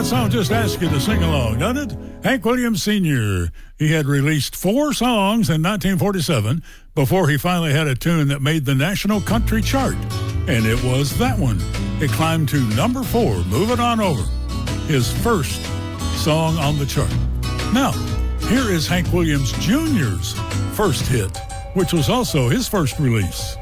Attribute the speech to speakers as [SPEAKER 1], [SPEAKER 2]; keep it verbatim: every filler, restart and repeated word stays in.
[SPEAKER 1] that song just asks you to sing along, doesn't it? Hank Williams Senior He had released four songs in nineteen forty-seven before he finally had a tune that made the national country chart. And it was that one. It climbed to number four, Moving On Over, his first song on the chart. Now, here is Hank Williams Junior's first hit, which was also his first release.